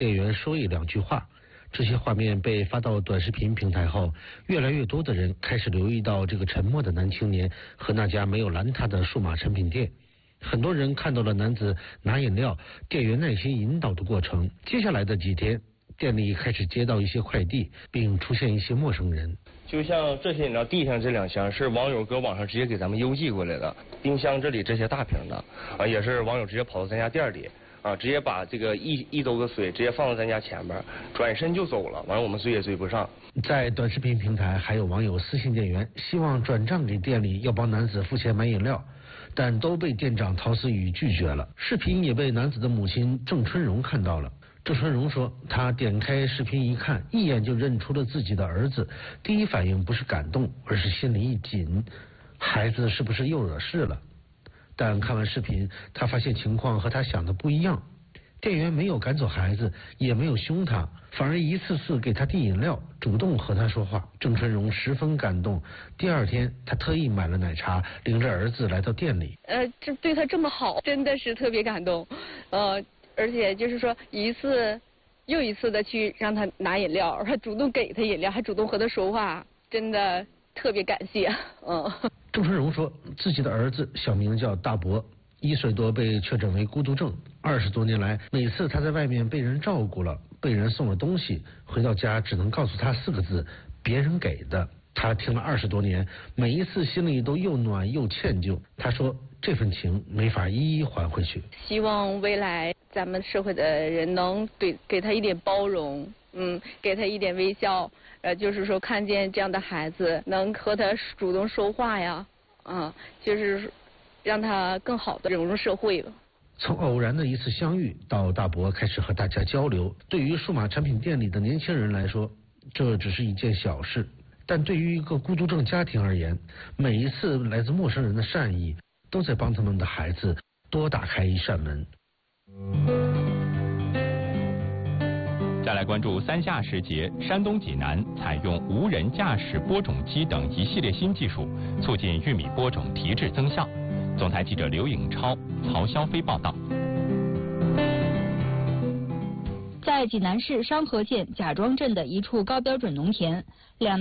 店员说一两句话。这些画面被发到短视频平台后，越来越多的人开始留意到这个沉默的男青年和那家没有拦他的数码产品店。很多人看到了男子拿饮料，店员耐心引导的过程。接下来的几天，店里开始接到一些快递，并出现一些陌生人。 就像这些饮料地上这2箱是网友搁网上直接给咱们邮寄过来的，冰箱这里这些大瓶的也是网友直接跑到咱家店里直接把这个一兜子水直接放到咱家前边，转身就走了，完了我们追也追不上。 在短视频平台，还有网友私信店员，希望转账给店里，要帮男子付钱买饮料，但都被店长陶思雨拒绝了。视频也被男子的母亲郑春荣看到了。郑春荣说，他点开视频一看，一眼就认出了自己的儿子，第一反应不是感动，而是心里一紧，孩子是不是又惹事了？但看完视频，他发现情况和他想的不一样，店员没有赶走孩子，也没有凶他，反而一次次给他递饮料，主动和他说话。郑春荣十分感动，第2天他特意买了奶茶，领着儿子来到店里。 这对他这么好，真的是特别感动。而且就是说一次又一次的去让他拿饮料，还主动给他饮料，还主动和他说话，真的特别感谢。 郑春荣说，自己的儿子小名叫大伯，1岁多被确诊为孤独症，20多年来，每次他在外面被人照顾了，被人送了东西，回到家只能告诉他4个字：别人给的。他听了20多年，每一次心里都又暖又歉疚。他说，这份情没法一一还回去。 希望未来咱们社会的人能给他一点包容，给他一点微笑，就是说看见这样的孩子能和他主动说话呀，就是让他更好的融入社会吧。 从偶然的一次相遇到大伯开始和大家交流，对于数码产品店里的年轻人来说，这只是一件小事，但对于一个孤独症家庭而言，每一次来自陌生人的善意，都在帮他们的孩子多打开一扇门。 再来关注3下时节，山东济南采用无人驾驶播种机等一系列新技术，促进玉米播种提质增效。总台记者刘颖超、曹肖飞报道。 在济南市商河县贾庄镇的一处高标准农田，